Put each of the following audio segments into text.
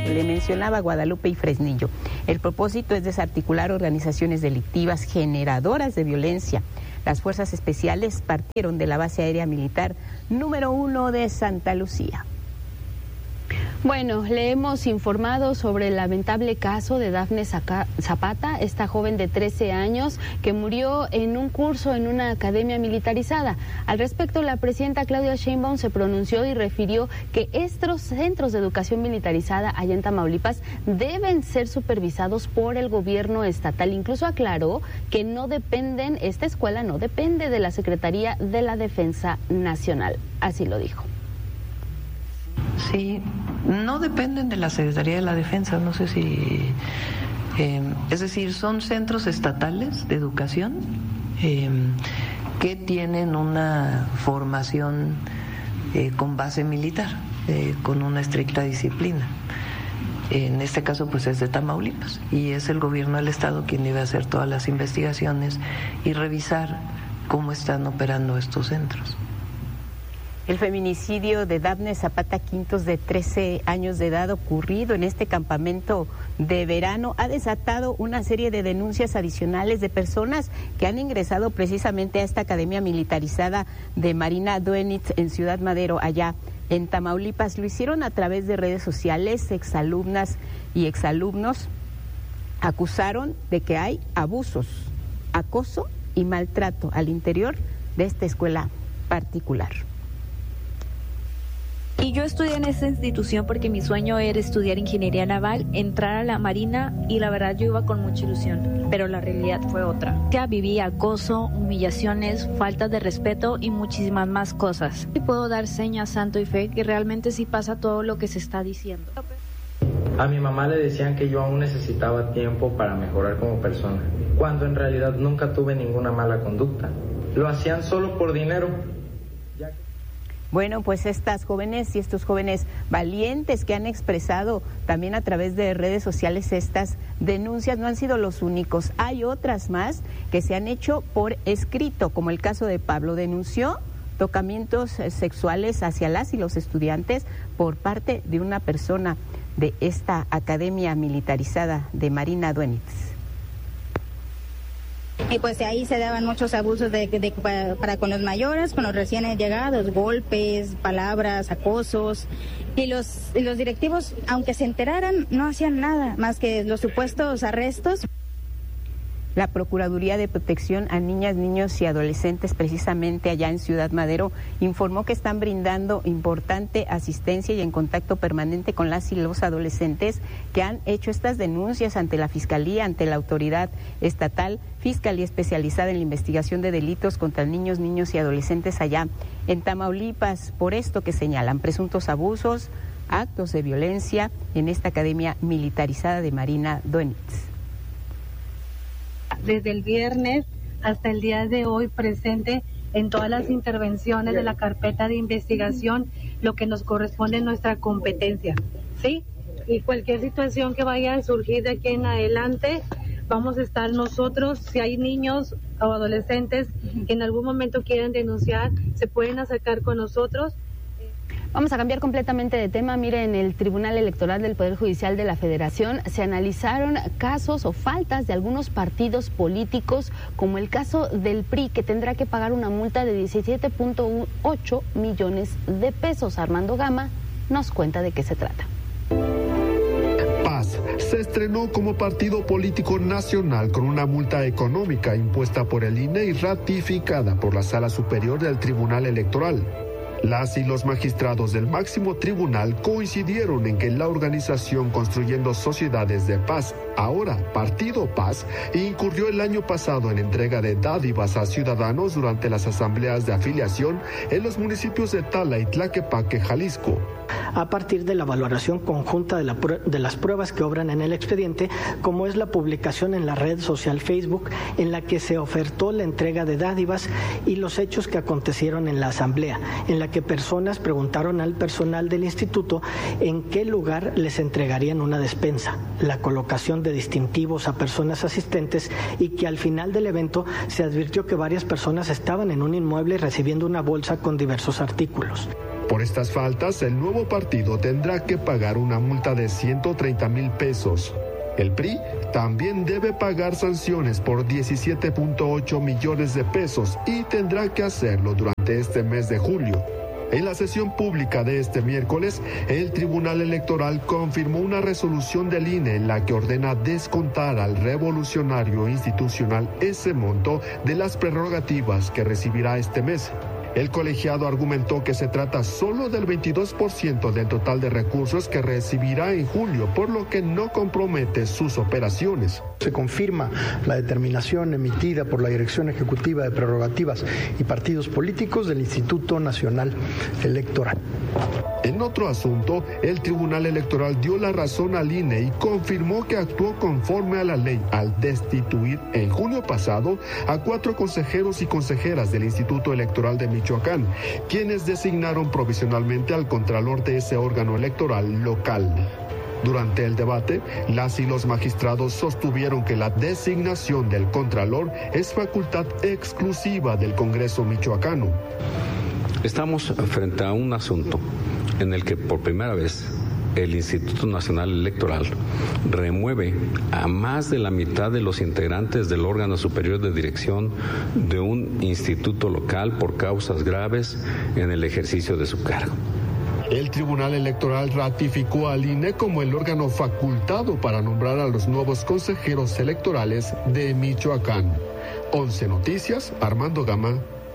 que le mencionaba, Guadalupe y Fresnillo. El propósito es desarticular organizaciones delictivas generadoras de violencia. Las fuerzas especiales partieron de la base aérea militar número 1 de Santa Lucía. Bueno, le hemos informado sobre el lamentable caso de Dafne Zapata, esta joven de 13 años que murió en un curso en una academia militarizada. Al respecto, la presidenta Claudia Sheinbaum se pronunció y refirió que estos centros de educación militarizada allá en Tamaulipas deben ser supervisados por el gobierno estatal. Incluso aclaró que esta escuela no depende de la Secretaría de la Defensa Nacional. Así lo dijo. Sí, no dependen de la Secretaría de la Defensa, no sé si... es decir, son centros estatales de educación que tienen una formación con base militar, con una estricta disciplina. En este caso, pues es de Tamaulipas y es el gobierno del estado quien debe hacer todas las investigaciones y revisar cómo están operando estos centros. El feminicidio de Dafne Zapata Quintos, de 13 años de edad, ocurrido en este campamento de verano, ha desatado una serie de denuncias adicionales de personas que han ingresado precisamente a esta academia militarizada de Marina Duenitz en Ciudad Madero, allá en Tamaulipas. Lo hicieron a través de redes sociales. Exalumnas y exalumnos acusaron de que hay abusos, acoso y maltrato al interior de esta escuela particular. Y yo estudié en esta institución porque mi sueño era estudiar ingeniería naval, entrar a la marina y la verdad yo iba con mucha ilusión, pero la realidad fue otra. Ya viví acoso, humillaciones, falta de respeto y muchísimas más cosas. Y puedo dar señas, santo y fe, que realmente sí pasa todo lo que se está diciendo. A mi mamá le decían que yo aún necesitaba tiempo para mejorar como persona, cuando en realidad nunca tuve ninguna mala conducta. Lo hacían solo por dinero. Bueno, pues estas jóvenes y estos jóvenes valientes que han expresado también a través de redes sociales estas denuncias no han sido los únicos. Hay otras más que se han hecho por escrito, como el caso de Pablo. Denunció tocamientos sexuales hacia las y los estudiantes por parte de una persona de esta academia militarizada de Marina Duenitz. Y pues ahí se daban muchos abusos para con los mayores, con los recién llegados, golpes, palabras, acosos. Y los directivos, aunque se enteraran, no hacían nada más que los supuestos arrestos. La Procuraduría de Protección a Niñas, Niños y Adolescentes, precisamente allá en Ciudad Madero, informó que están brindando importante asistencia y en contacto permanente con las y los adolescentes que han hecho estas denuncias ante la Fiscalía, ante la autoridad estatal, Fiscalía especializada en la investigación de delitos contra niños, niños y adolescentes allá en Tamaulipas, por esto que señalan presuntos abusos, actos de violencia en esta academia militarizada de Marina Duenitz. Desde el viernes hasta el día de hoy presente en todas las intervenciones de la carpeta de investigación, lo que nos corresponde en nuestra competencia, ¿sí? Y cualquier situación que vaya a surgir de aquí en adelante, vamos a estar nosotros, si hay niños o adolescentes que en algún momento quieran denunciar, se pueden acercar con nosotros. Vamos a cambiar completamente de tema. Miren, en el Tribunal Electoral del Poder Judicial de la Federación se analizaron casos o faltas de algunos partidos políticos, como el caso del PRI, que tendrá que pagar una multa de 17.8 millones de pesos. Armando Gama nos cuenta de qué se trata. PAS se estrenó como partido político nacional con una multa económica impuesta por el INE y ratificada por la Sala Superior del Tribunal Electoral. Las y los magistrados del máximo tribunal coincidieron en que la organización Construyendo Sociedades de Paz, ahora Partido Paz, incurrió el año pasado en entrega de dádivas a ciudadanos durante las asambleas de afiliación en los municipios de Tala y Tlaquepaque, Jalisco. A partir de la valoración conjunta de las pruebas que obran en el expediente, como es la publicación en la red social Facebook, en la que se ofertó la entrega de dádivas, y los hechos que acontecieron en la asamblea, en la que personas preguntaron al personal del instituto en qué lugar les entregarían una despensa, la colocación de distintivos a personas asistentes, y que al final del evento se advirtió que varias personas estaban en un inmueble recibiendo una bolsa con diversos artículos. Por estas faltas, el nuevo partido tendrá que pagar una multa de 130,000 pesos. El PRI también debe pagar sanciones por 17.8 millones de pesos y tendrá que hacerlo durante este mes de julio. En la sesión pública de este miércoles, el Tribunal Electoral confirmó una resolución del INE en la que ordena descontar al Revolucionario Institucional ese monto de las prerrogativas que recibirá este mes. El colegiado argumentó que se trata solo del 22% del total de recursos que recibirá en julio, por lo que no compromete sus operaciones. Se confirma la determinación emitida por la Dirección Ejecutiva de Prerrogativas y Partidos Políticos del Instituto Nacional Electoral. En otro asunto, el Tribunal Electoral dio la razón al INE y confirmó que actuó conforme a la ley al destituir en junio pasado a 4 consejeros y consejeras del Instituto Electoral de Michoacán, quienes designaron provisionalmente al contralor de ese órgano electoral local. Durante el debate, las y los magistrados sostuvieron que la designación del contralor es facultad exclusiva del Congreso michoacano. Estamos frente a un asunto en el que por primera vez el Instituto Nacional Electoral remueve a más de la mitad de los integrantes del órgano superior de dirección de un instituto local por causas graves en el ejercicio de su cargo. El Tribunal Electoral ratificó al INE como el órgano facultado para nombrar a los nuevos consejeros electorales de Michoacán. 11 Noticias, Armando Gama.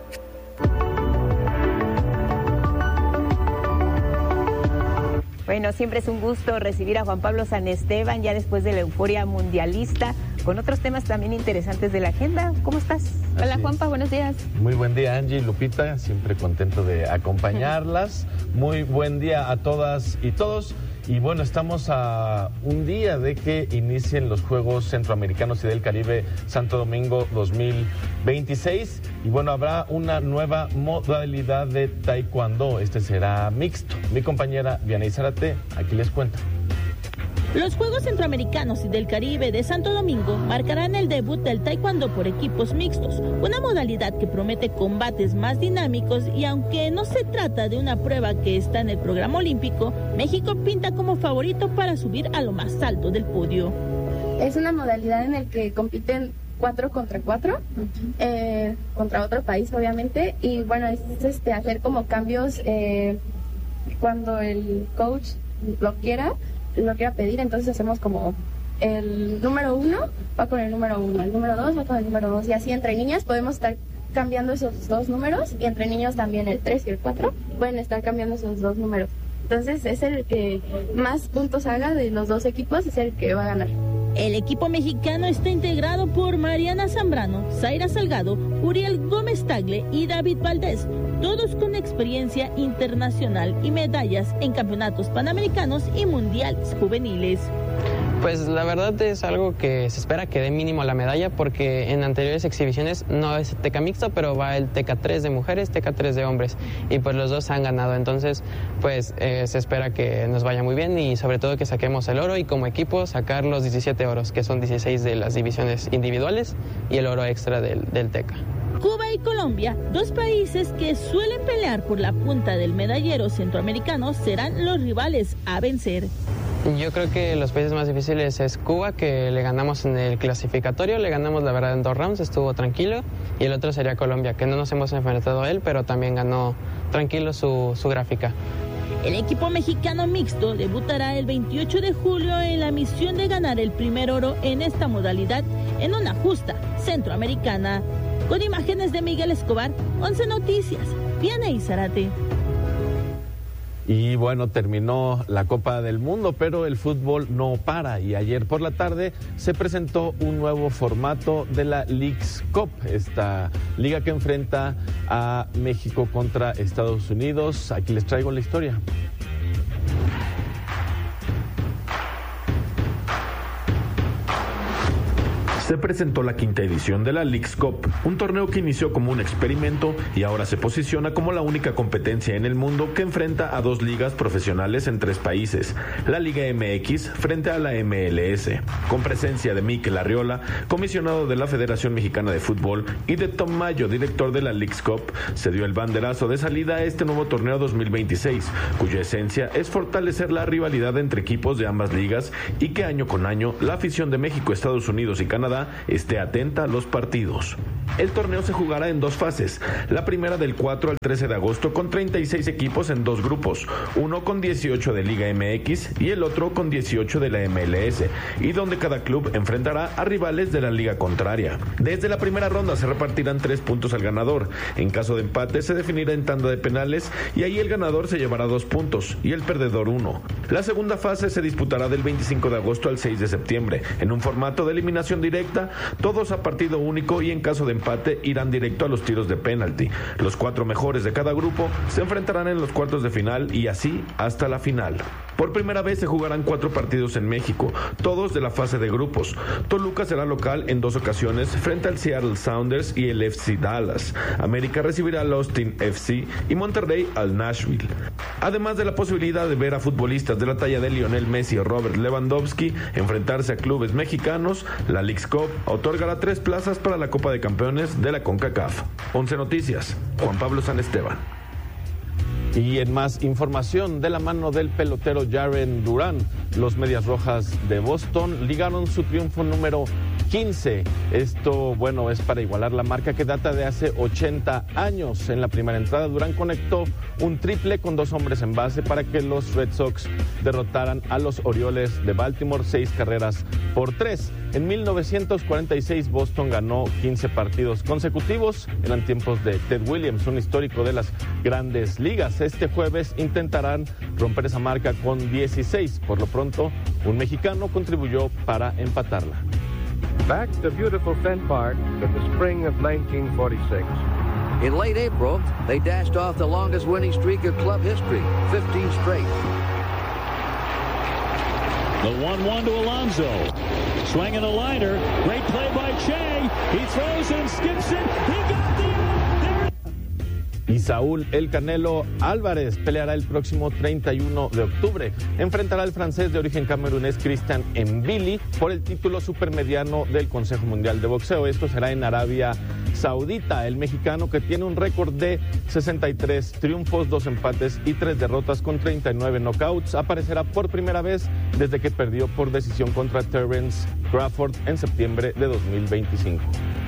Bueno, siempre es un gusto recibir a Juan Pablo San Esteban, ya después de la euforia mundialista, con otros temas también interesantes de la agenda. ¿Cómo estás? Hola, Juanpa, buenos días. Muy buen día, Angie, Lupita, siempre contento de acompañarlas. Muy buen día a todas y todos. Y bueno, estamos a un día de que inicien los Juegos Centroamericanos y del Caribe Santo Domingo 2026. Y bueno, habrá una nueva modalidad de taekwondo. Este será mixto. Mi compañera Vianey Zárate aquí les cuenta. Los Juegos Centroamericanos y del Caribe de Santo Domingo marcarán el debut del taekwondo por equipos mixtos, una modalidad que promete combates más dinámicos y aunque no se trata de una prueba que está en el programa olímpico, México pinta como favorito para subir a lo más alto del podio. Es una modalidad en la que compiten 4 contra 4, contra otro país obviamente, y bueno, es hacer como cambios cuando el coach lo quiera pedir, entonces hacemos como el número 1 va con el número 1, el número 2 va con el número 2, y así entre niñas podemos estar cambiando esos 2 números, y entre niños también el 3 y el 4 pueden estar cambiando esos 2 números. Entonces es el que más puntos haga de los 2 equipos, es el que va a ganar. El equipo mexicano está integrado por Mariana Zambrano, Zaira Salgado, Uriel Gómez Tagle y David Valdés, todos con experiencia internacional y medallas en campeonatos panamericanos y mundiales juveniles. Pues la verdad es algo que se espera que dé mínimo la medalla, porque en anteriores exhibiciones no es teca mixto, pero va el teca 3 de mujeres, teca 3 de hombres, y pues los dos han ganado, entonces pues se espera que nos vaya muy bien y sobre todo que saquemos el oro y como equipo sacar los 17 oros, que son 16 de las divisiones individuales y el oro extra del teca. Cuba y Colombia, 2 países que suelen pelear por la punta del medallero centroamericano, serán los rivales a vencer. Yo creo que los países más difíciles es Cuba, que le ganamos en el clasificatorio, le ganamos la verdad en 2 rounds, estuvo tranquilo, y el otro sería Colombia, que no nos hemos enfrentado a él, pero también ganó tranquilo su gráfica. El equipo mexicano mixto debutará el 28 de julio en la misión de ganar el primer oro en esta modalidad en una justa centroamericana. Con imágenes de Miguel Escobar, 11 Noticias, Vianey Zárate. Y bueno, terminó la Copa del Mundo, pero el fútbol no para. Y ayer por la tarde se presentó un nuevo formato de la Leagues Cup, esta liga que enfrenta a México contra Estados Unidos. Aquí les traigo la historia. Se presentó la quinta edición de la Leagues Cup, un torneo que inició como un experimento y ahora se posiciona como la única competencia en el mundo que enfrenta a dos ligas profesionales en 3 países, la Liga MX frente a la MLS, con presencia de Mikel Arriola, comisionado de la Federación Mexicana de Fútbol, y de Tom Mayo, director de la Leagues Cup. Se dio el banderazo de salida a este nuevo torneo 2026, cuya esencia es fortalecer la rivalidad entre equipos de ambas ligas y que año con año la afición de México, Estados Unidos y Canadá esté atenta a los partidos. El torneo se jugará en 2 fases, la primera del 4 al 13 de agosto con 36 equipos en 2 grupos, uno con 18 de Liga MX y el otro con 18 de la MLS, y donde cada club enfrentará a rivales de la liga contraria. Desde la primera ronda se repartirán 3 puntos al ganador, en caso de empate se definirá en tanda de penales y ahí el ganador se llevará 2 puntos y el perdedor 1. La segunda fase se disputará del 25 de agosto al 6 de septiembre, en un formato de eliminación directa, todos a partido único, y en caso de empate irán directo a los tiros de penalti. Los 4 mejores de cada grupo se enfrentarán en los cuartos de final y así hasta la final. Por primera vez se jugarán 4 partidos en México, todos de la fase de grupos. Toluca será local en 2 ocasiones frente al Seattle Sounders y el FC Dallas. América recibirá al Austin FC y Monterrey al Nashville. Además de la posibilidad de ver a futbolistas de la talla de Lionel Messi o Robert Lewandowski enfrentarse a clubes mexicanos, la Leagues Cup otorgará 3 plazas para la Copa de Campeones de la CONCACAF. 11 Noticias, Juan Pablo San Esteban. Y en más información, de la mano del pelotero Jaren Duran, los Medias Rojas de Boston ligaron su triunfo número 15. Esto, bueno, es para igualar la marca que data de hace 80 años. En la primera entrada, Durán conectó un triple con 2 hombres en base para que los Red Sox derrotaran a los Orioles de Baltimore 6-3. En 1946, Boston ganó 15 partidos consecutivos. Eran tiempos de Ted Williams, un histórico de las grandes ligas. Este jueves intentarán romper esa marca con 16. Por lo pronto, un mexicano contribuyó para empatarla. Back to beautiful Fenn Park in the spring of 1946. In late April, they dashed off the longest winning streak of club history, 15 straight. The 1-1 to Alonso. Swinging a liner. Great play by Che. He throws and skips it. He got the... Y Saúl El Canelo Álvarez peleará el próximo 31 de octubre. Enfrentará al francés de origen camerunés Christian Mbili por el título supermediano del Consejo Mundial de Boxeo. Esto será en Arabia Saudita. El mexicano, que tiene un récord de 63 triunfos, 2 empates y 3 derrotas con 39 knockouts, aparecerá por primera vez desde que perdió por decisión contra Terence Crawford en septiembre de 2025.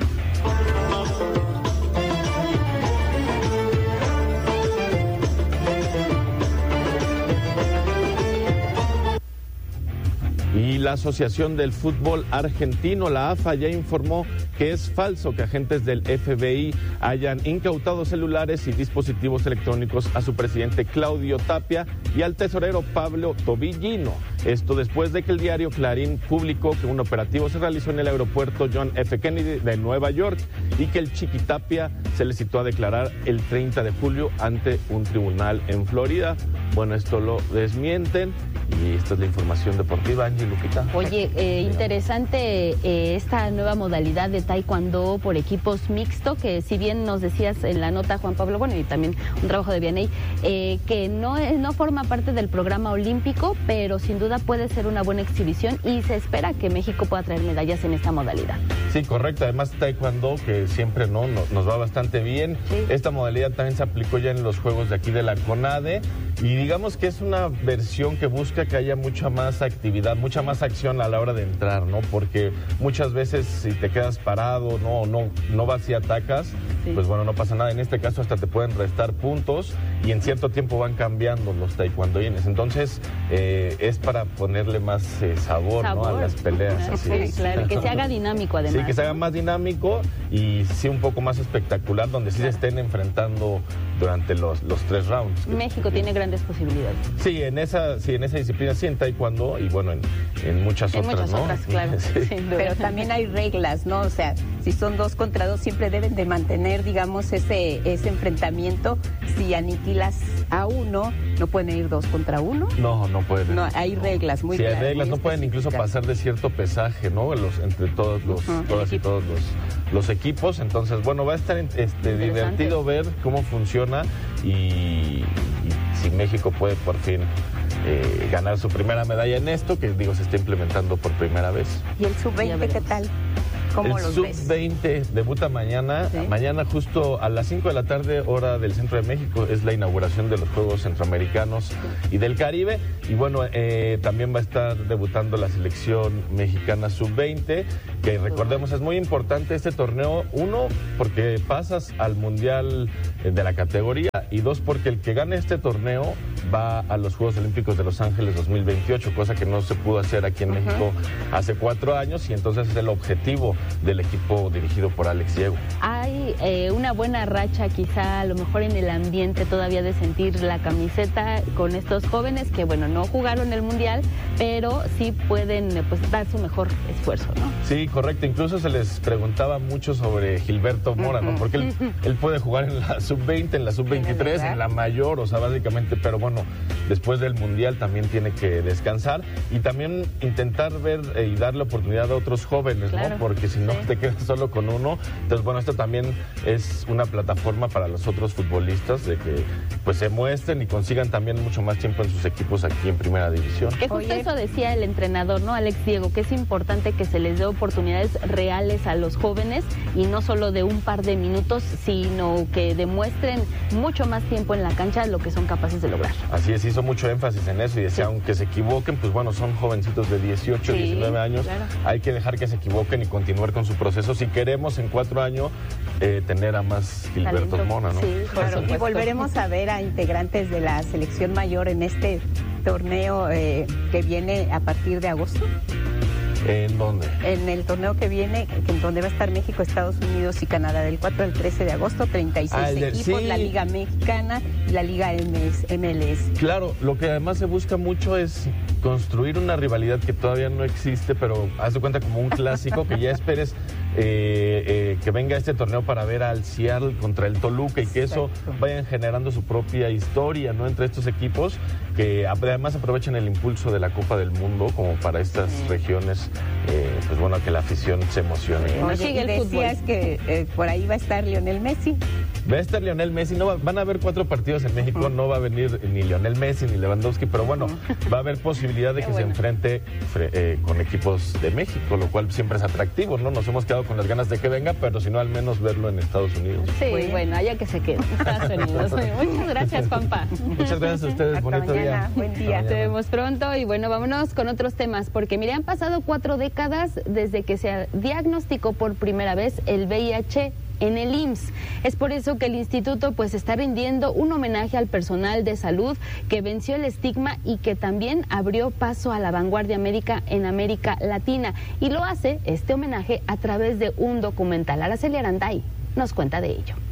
Y la Asociación del Fútbol Argentino, la AFA, ya informó que es falso que agentes del FBI hayan incautado celulares y dispositivos electrónicos a su presidente Claudio Tapia y al tesorero Pablo Tobillino. Esto después de que el diario Clarín publicó que un operativo se realizó en el aeropuerto John F. Kennedy de Nueva York y que el Chiqui Tapia se le citó a declarar el 30 de julio ante un tribunal en Florida. Bueno, esto lo desmienten y esta es la información deportiva. Angie, Lupita. Oye, interesante esta nueva modalidad de taekwondo por equipos mixto, que si bien nos decías en la nota, Juan Pablo, bueno, y también un trabajo de Vianey, que no forma parte del programa olímpico, pero sin duda puede ser una buena exhibición y se espera que México pueda traer medallas en esta modalidad. Sí, correcto. Además, taekwondo, que siempre nos va bastante bien. Sí. Esta modalidad también se aplicó ya en los Juegos de aquí de la CONADE y digamos que es una versión que busca que haya mucha más actividad, mucha más acción a la hora de entrar, ¿no? Porque muchas veces si te quedas parado, no vas y atacas, sí, pues bueno, no pasa nada. En este caso hasta te pueden restar puntos y en cierto tiempo van cambiando los taekwondoines. Entonces es para ponerle más sabor, ¿no? A las peleas. Así sí, claro, que se haga dinámico además. Sí, que se haga más dinámico y sí un poco más espectacular, donde sí, claro, se estén enfrentando durante los 3 rounds. México tiene grandes posibilidades. Sí, en esa disciplina, sí, en taekwondo y bueno, en muchas otras, muchas ¿no? otras, claro. Sí. Pero también hay reglas, ¿no? O sea, si son 2 contra 2, siempre deben de mantener, digamos, ese enfrentamiento. Si aniquilas a 1, no pueden ir 2 contra 1. No pueden. No, hay reglas muy claras. Sí, hay reglas, no pueden incluso pasar de cierto pesaje, ¿no? Entre todos los equipos. Entonces, bueno, va a estar divertido ver cómo funciona y si México puede por fin ganar su primera medalla en esto, que digo, se está implementando por primera vez. ¿Y el sub-20 qué tal? ¿Cómo los ves? El sub-20 debuta mañana. ¿Sí? Mañana justo a las 5 de la tarde, hora del centro de México, es la inauguración de los Juegos Centroamericanos y del Caribe. Y bueno, también va a estar debutando la selección mexicana sub-20, que recordemos es muy importante este torneo. 1, porque pasas al Mundial de la categoría, y 2, porque el que gane este torneo va a los Juegos Olímpicos de Los Ángeles 2028, cosa que no se pudo hacer aquí en México hace 4 años, y entonces es el objetivo del equipo dirigido por Alex Diego. Hay una buena racha quizá a lo mejor en el ambiente todavía de sentir la camiseta con estos jóvenes que bueno, no jugaron el Mundial, pero sí pueden pues dar su mejor esfuerzo, ¿no? Sí, correcto. Incluso se les preguntaba mucho sobre Gilberto Mora, ¿no? Porque él puede jugar en la sub-20, en la sub-23, en la mayor, o sea, básicamente, pero bueno, después del Mundial también tiene que descansar y también intentar ver y darle oportunidad a otros jóvenes, claro, ¿no? Porque si no te quedas solo con uno. Entonces, bueno, esto también es una plataforma para los otros futbolistas de que pues se muestren y consigan también mucho más tiempo en sus equipos aquí en Primera División. Que justo eso decía el entrenador, ¿no? Alex Diego, que es importante que se les dé oportunidades reales a los jóvenes y no solo de un par de minutos, sino que demuestren mucho más tiempo en la cancha lo que son capaces de lograr. Así es, hizo mucho énfasis en eso y decía, aunque se equivoquen, pues bueno, son jovencitos de 18, 19 años, claro, hay que dejar que se equivoquen y continuar con su proceso si queremos en 4 años tener a más Gilberto Mora, ¿no? Sí, claro. Y volveremos a ver a integrantes de la selección mayor en este torneo que viene a partir de agosto. ¿En dónde? En el torneo que viene, en donde va a estar México, Estados Unidos y Canadá, del 4 al 13 de agosto, 36 equipos, la Liga Mexicana y la Liga MLS. Claro, lo que además se busca mucho es construir una rivalidad que todavía no existe, pero haz de cuenta como un clásico, que ya esperes que venga este torneo para ver al Seattle contra el Toluca y que eso vayan generando su propia historia, ¿no? Entre estos equipos, que además aprovechen el impulso de la Copa del Mundo como para estas regiones, pues bueno, que la afición se emocione. Oye, y decías que por ahí va a estar Lionel Messi. Va a estar Lionel Messi, van a haber 4 partidos en México, no va a venir ni Lionel Messi ni Lewandowski, pero bueno, va a haber posibilidad de que se enfrente con equipos de México, lo cual siempre es atractivo, ¿no? Nos hemos quedado con las ganas de que venga, pero si no, al menos verlo en Estados Unidos. Sí, bueno, allá que se quede, Estados Unidos. Muchas gracias, Juanpa. Muchas gracias a ustedes, bonito día. Buen día. Te vemos pronto y bueno, vámonos con otros temas, porque mire, han pasado 4 décadas desde que se diagnosticó por primera vez el VIH en el IMSS. Es por eso que el instituto pues está rindiendo un homenaje al personal de salud que venció el estigma y que también abrió paso a la vanguardia médica en América Latina, y lo hace este homenaje a través de un documental. Araceli Aranday nos cuenta de ello.